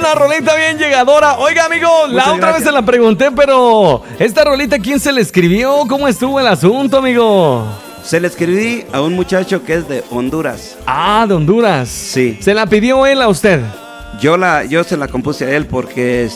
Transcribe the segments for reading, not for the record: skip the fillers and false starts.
una rolita bien llegadora. Oiga, amigo, la otra vez se la pregunté, pero ¿esta rolita quién se la escribió? ¿Cómo estuvo el asunto, amigo? Se le escribí a un muchacho que es de Honduras. Ah, de Honduras. Sí. ¿Se la pidió él a usted? Yo se la compuse a él porque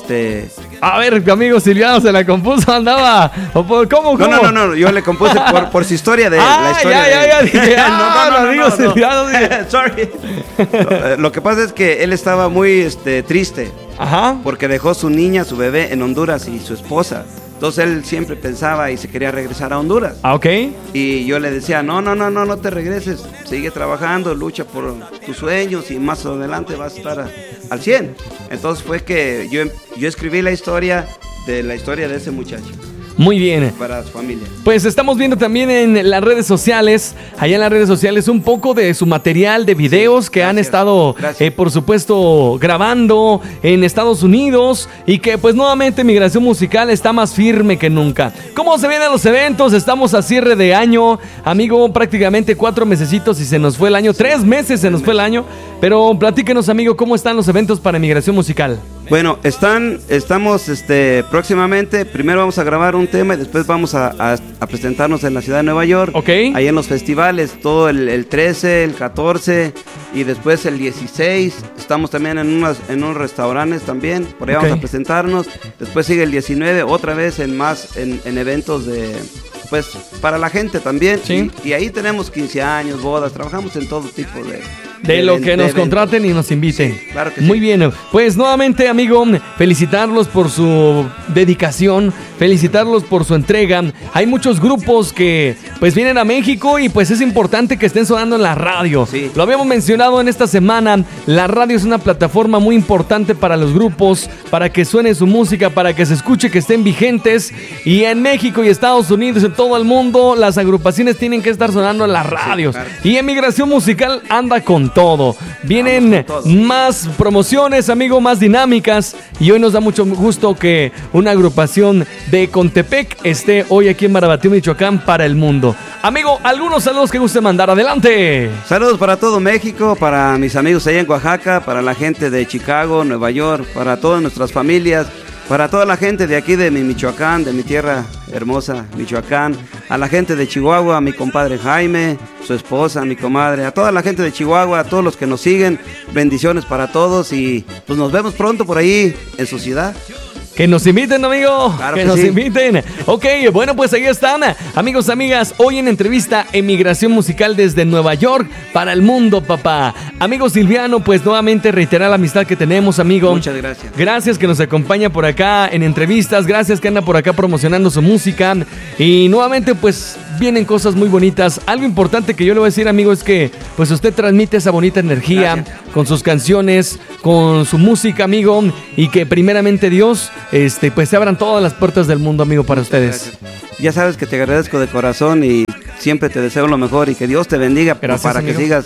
A ver, amigo Silviano se la compuso, andaba. ¿Cómo? No, yo le compuse por su historia de la historia ya. Dije, amigo Silviano. Sorry. Lo que pasa es que él estaba muy triste. Ajá. Porque dejó su niña, su bebé en Honduras y su esposa. Entonces él siempre pensaba y se quería regresar a Honduras. Ah, ok. Y yo le decía, no te regreses. Sigue trabajando, lucha por tus sueños y más adelante vas a estar al 100. Entonces fue que yo escribí la historia de ese muchacho. Muy bien. Para su familia. Pues estamos viendo también en las redes sociales, allá en las redes sociales, un poco de su material de videos que han estado, por supuesto, grabando en Estados Unidos y que pues nuevamente Migración Musical está más firme que nunca. ¿Cómo se vienen los eventos? Estamos a cierre de año, amigo, prácticamente 4 mesecitos y se nos fue el año, 3 meses se nos fue el año, pero platíquenos, amigo, ¿cómo están los eventos para Migración Musical? Bueno, estamos próximamente, primero vamos a grabar un tema y después vamos a presentarnos en la ciudad de Nueva York. Ok. Ahí en los festivales, todo el 13, el 14 y después el 16. Estamos también en unos restaurantes también, por ahí vamos a presentarnos. Después sigue el 19, otra vez en eventos pues para la gente también. Sí. Y ahí tenemos 15 años, bodas, trabajamos en todo tipo de lo que nos contraten y nos inviten. Sí, claro que Muy sí. bien, pues nuevamente, amigo, felicitarlos por su dedicación, felicitarlos por su entrega. Hay muchos grupos que pues vienen a México y pues es importante que estén sonando en la radio. Sí. Lo habíamos mencionado en esta semana, la radio es una plataforma muy importante para los grupos, para que suene su música, para que se escuche, que estén vigentes. Y en México y Estados Unidos, en todo el mundo, las agrupaciones tienen que estar sonando en las radios. Sí, claro. Y en Migración Musical anda con todo. Vienen más promociones, amigo, más dinámicas. Y hoy nos da mucho gusto que una agrupación de Contepec esté hoy aquí en Marabatío, Michoacán, para el mundo. Amigo, algunos saludos que guste mandar. Adelante. Saludos para todo México, para mis amigos allá en Oaxaca, para la gente de Chicago, Nueva York, para todas nuestras familias, para toda la gente de aquí de mi Michoacán, de mi tierra hermosa, Michoacán, a la gente de Chihuahua, a mi compadre Jaime, su esposa, mi comadre, a toda la gente de Chihuahua, a todos los que nos siguen, bendiciones para todos y pues nos vemos pronto por ahí en su ciudad. Que nos inviten, amigo. Claro que que nos sí. inviten. Ok, bueno, pues ahí están. Amigos, amigas, hoy en entrevista Emigración Musical desde Nueva York para el mundo, papá. Amigo Silviano, pues nuevamente reiterar la amistad que tenemos, amigo. Muchas gracias. Gracias que nos acompaña por acá en entrevistas. Gracias que anda por acá promocionando su música. Y nuevamente, pues vienen cosas muy bonitas. Algo importante que yo le voy a decir, amigo, es que pues usted transmite esa bonita energía. Gracias. Con sus canciones, con su música, amigo. Y que primeramente Dios pues se abran todas las puertas del mundo, amigo, para ustedes. Gracias. Ya sabes que te agradezco de corazón y siempre te deseo lo mejor y que Dios te bendiga. Gracias, para amigo. Que sigas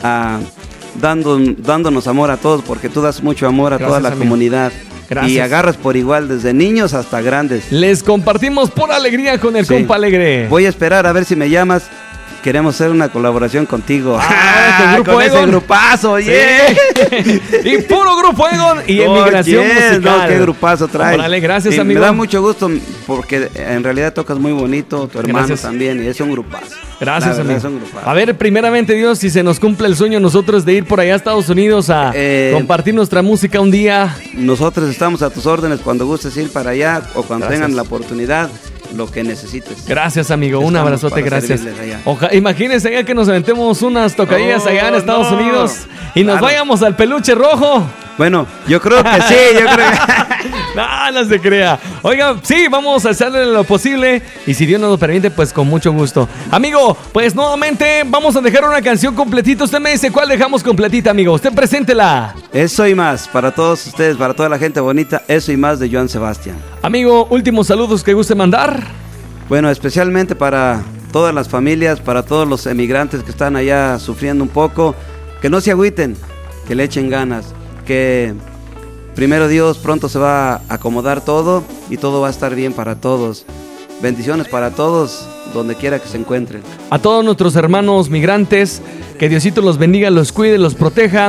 dándonos amor a todos, porque tú das mucho amor a toda la comunidad. Gracias. Y agarras por igual desde niños hasta grandes. Les compartimos por alegría con el compa alegre. Voy a esperar a ver si me llamas. Queremos hacer una colaboración contigo. Con Grupo Egon. Ese grupazo, yeah. Y puro Grupo Egon y Emigración Musical. No, qué grupazo traes. Órale, gracias, amigo. Me da mucho gusto porque en realidad tocas muy bonito, tu hermano también, y es un grupazo. Gracias, amigo. A ver, primeramente, Dios, si se nos cumple el sueño nosotros de ir por allá a Estados Unidos a compartir nuestra música un día. Nosotros estamos a tus órdenes cuando gustes ir para allá o cuando tengan la oportunidad. Lo que necesites. Gracias, amigo. Un abrazote, gracias. Imagínense allá que nos aventemos unas tocadillas allá en Estados Unidos y nos vayamos al peluche rojo. Bueno, yo creo que sí, No se crea. Oiga, sí, vamos a hacerle lo posible y si Dios nos lo permite, pues con mucho gusto. Amigo, pues nuevamente vamos a dejar una canción completita. Usted me dice cuál dejamos completita, amigo. Usted preséntela. Eso y más, para todos ustedes, para toda la gente bonita, Eso y Más de Joan Sebastián. Amigo, últimos saludos que guste mandar. Bueno, especialmente para todas las familias, para todos los emigrantes que están allá sufriendo un poco, que no se agüiten, que le echen ganas, que primero Dios pronto se va a acomodar todo y todo va a estar bien para todos. Bendiciones para todos, donde quiera que se encuentren. A todos nuestros hermanos migrantes, que Diosito los bendiga, los cuide, los proteja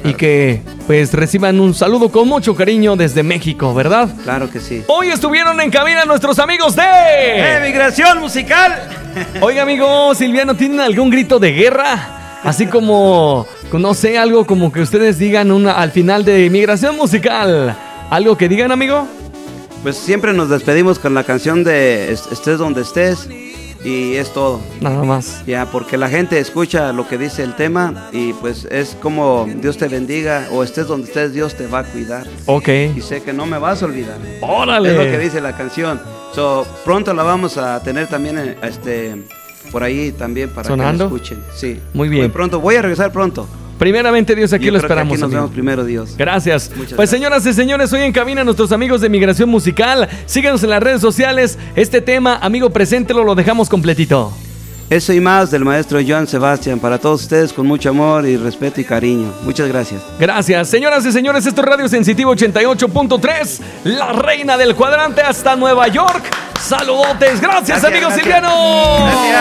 y que pues reciban un saludo con mucho cariño desde México, ¿verdad? Claro que sí. Hoy estuvieron en cabina nuestros amigos de Migración Musical. Oiga, amigo Silviano, ¿tienen algún grito de guerra? Así como, no sé, algo como que ustedes digan al final de Migración Musical. ¿Algo que digan, amigo? Pues siempre nos despedimos con la canción de Estés donde estés, y es todo. Nada más. Ya, porque la gente escucha lo que dice el tema y pues es como Dios te bendiga, o estés donde estés, Dios te va a cuidar. Ok. Y sé que no me vas a olvidar. ¡Órale! Es lo que dice la canción. Pronto la vamos a tener también por ahí también para ¿sonando? Que la escuchen. Sí. Muy bien. Muy pronto, voy a regresar pronto. Primeramente Dios, aquí Yo lo creo que esperamos. aquí nos amigo. vemos primero Dios. Gracias. Muchas Pues gracias. señoras y señores, hoy en cabina nuestros amigos de Migración Musical. Síganos en las redes sociales. Este tema, amigo, preséntelo, lo dejamos completito. Eso y más del maestro Joan Sebastián, para todos ustedes con mucho amor y respeto y cariño. Muchas gracias. Gracias. Señoras y señores, esto es Radio Sensitivo 88.3, la reina del cuadrante hasta Nueva York. Saludotes. Gracias, amigo gracias. Silviano. Gracias.